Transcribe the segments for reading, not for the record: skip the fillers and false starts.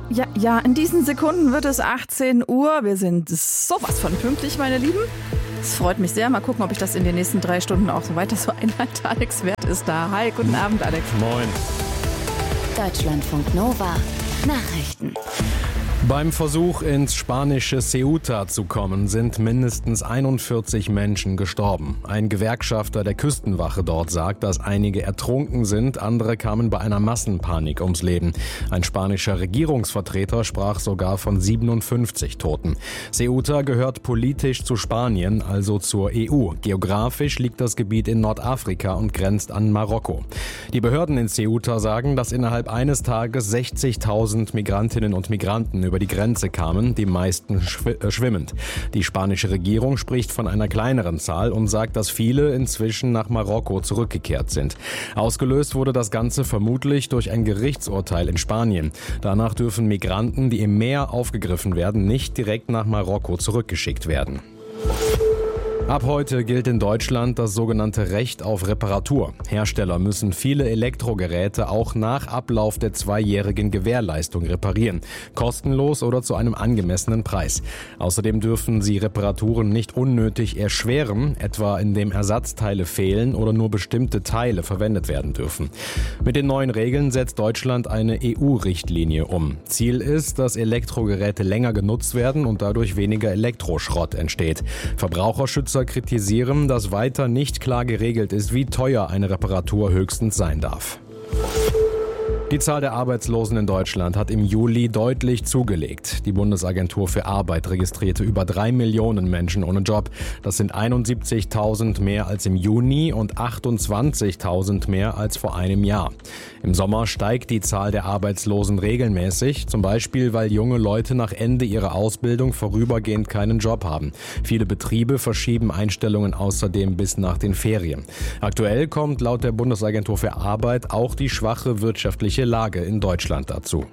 Ja, in diesen Sekunden wird es 18 Uhr. Wir sind sowas von pünktlich, meine Lieben. Es freut mich sehr. Mal gucken, ob ich das in den nächsten 3 Stunden auch so weiter so einhalte. Alex Wert ist da. Hi, guten Abend, Alex. Moin. Deutschlandfunk Nova. Nachrichten. Beim Versuch, ins spanische Ceuta zu kommen, sind mindestens 41 Menschen gestorben. Ein Gewerkschafter der Küstenwache dort sagt, dass einige ertrunken sind, andere kamen bei einer Massenpanik ums Leben. Ein spanischer Regierungsvertreter sprach sogar von 57 Toten. Ceuta gehört politisch zu Spanien, also zur EU. Geografisch liegt das Gebiet in Nordafrika und grenzt an Marokko. Die Behörden in Ceuta sagen, dass innerhalb eines Tages 60.000 Migrantinnen und Migranten über die Grenze kamen, die meisten schwimmend. Die spanische Regierung spricht von einer kleineren Zahl und sagt, dass viele inzwischen nach Marokko zurückgekehrt sind. Ausgelöst wurde das Ganze vermutlich durch ein Gerichtsurteil in Spanien. Danach dürfen Migranten, die im Meer aufgegriffen werden, nicht direkt nach Marokko zurückgeschickt werden. Ab heute gilt in Deutschland das sogenannte Recht auf Reparatur. Hersteller müssen viele Elektrogeräte auch nach Ablauf der 2-jährigen Gewährleistung reparieren. Kostenlos oder zu einem angemessenen Preis. Außerdem dürfen sie Reparaturen nicht unnötig erschweren, etwa indem Ersatzteile fehlen oder nur bestimmte Teile verwendet werden dürfen. Mit den neuen Regeln setzt Deutschland eine EU-Richtlinie um. Ziel ist, dass Elektrogeräte länger genutzt werden und dadurch weniger Elektroschrott entsteht. Verbraucherschützer kritisieren, dass weiter nicht klar geregelt ist, wie teuer eine Reparatur höchstens sein darf. Die Zahl der Arbeitslosen in Deutschland hat im Juli deutlich zugelegt. Die Bundesagentur für Arbeit registrierte über 3 Millionen Menschen ohne Job. Das sind 71.000 mehr als im Juni und 28.000 mehr als vor einem Jahr. Im Sommer steigt die Zahl der Arbeitslosen regelmäßig, zum Beispiel, weil junge Leute nach Ende ihrer Ausbildung vorübergehend keinen Job haben. Viele Betriebe verschieben Einstellungen außerdem bis nach den Ferien. Aktuell kommt laut der Bundesagentur für Arbeit auch die schwache wirtschaftliche Lage in Deutschland dazu.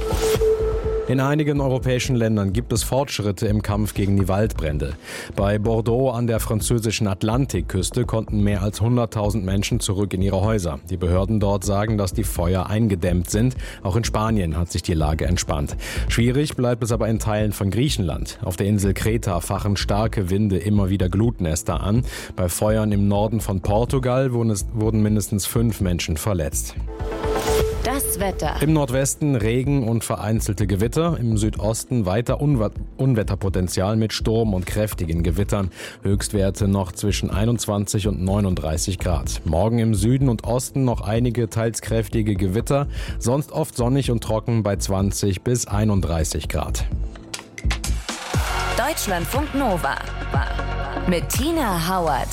In einigen europäischen Ländern gibt es Fortschritte im Kampf gegen die Waldbrände. Bei Bordeaux an der französischen Atlantikküste konnten mehr als 100.000 Menschen zurück in ihre Häuser. Die Behörden dort sagen, dass die Feuer eingedämmt sind. Auch in Spanien hat sich die Lage entspannt. Schwierig bleibt es aber in Teilen von Griechenland. Auf der Insel Kreta fachen starke Winde immer wieder Glutnester an. Bei Feuern im Norden von Portugal wurden mindestens 5 Menschen verletzt. Das Wetter. Im Nordwesten Regen und vereinzelte Gewitter. Im Südosten weiter Unwetterpotenzial mit Sturm und kräftigen Gewittern. Höchstwerte noch zwischen 21 und 39 Grad. Morgen im Süden und Osten noch einige teils kräftige Gewitter. Sonst oft sonnig und trocken bei 20 bis 31 Grad. Deutschlandfunk Nova. Mit Tina Hauert.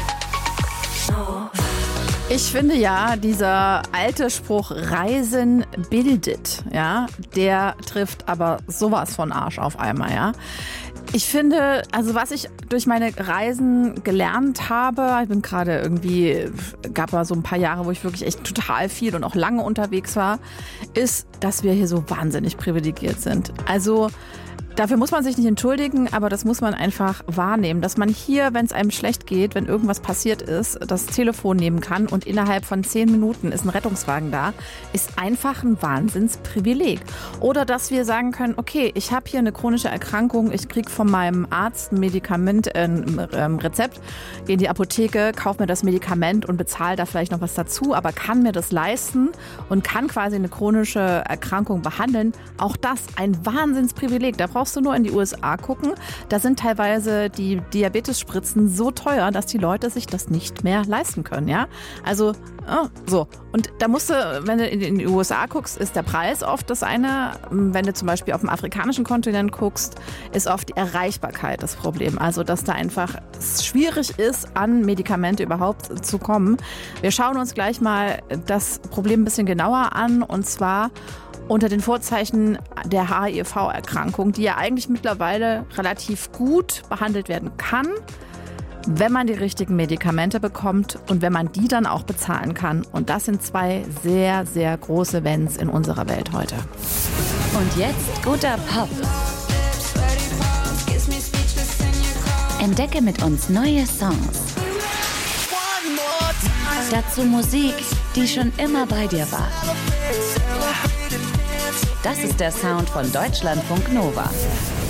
Ich finde ja, dieser alte Spruch Reisen bildet, ja, der trifft aber sowas von Arsch auf einmal, ja. Ich finde, also was ich durch meine Reisen gelernt habe, ich bin gerade gab mal so ein paar Jahre, wo ich wirklich echt total viel und auch lange unterwegs war, ist, dass wir hier so wahnsinnig privilegiert sind. Also dafür muss man sich nicht entschuldigen, aber das muss man einfach wahrnehmen, dass man hier, wenn es einem schlecht geht, wenn irgendwas passiert ist, das Telefon nehmen kann und innerhalb von 10 Minuten ist ein Rettungswagen da, ist einfach ein Wahnsinnsprivileg. Oder dass wir sagen können, okay, ich habe hier eine chronische Erkrankung, ich kriege von meinem Arzt ein Medikament, ein Rezept, gehe in die Apotheke, kaufe mir das Medikament und bezahle da vielleicht noch was dazu, aber kann mir das leisten und kann quasi eine chronische Erkrankung behandeln. Auch das ein Wahnsinnsprivileg. Da brauchst du nur in die USA gucken. Da sind teilweise die Diabetesspritzen so teuer, dass die Leute sich das nicht mehr leisten können. Ja? Also so. Und da musst du, wenn du in die USA guckst, ist der Preis oft das eine. Wenn du zum Beispiel auf dem afrikanischen Kontinent guckst, ist oft die Erreichbarkeit das Problem. Also, dass da einfach es schwierig ist, an Medikamente überhaupt zu kommen. Wir schauen uns gleich mal das Problem ein bisschen genauer an, und zwar unter den Vorzeichen der HIV-Erkrankung, die ja eigentlich mittlerweile relativ gut behandelt werden kann, wenn man die richtigen Medikamente bekommt und wenn man die dann auch bezahlen kann. Und das sind 2 sehr, sehr große Wenns in unserer Welt heute. Und jetzt guter Pop. Entdecke mit uns neue Songs. Dazu Musik, die schon immer bei dir war. Das ist der Sound von Deutschlandfunk Nova.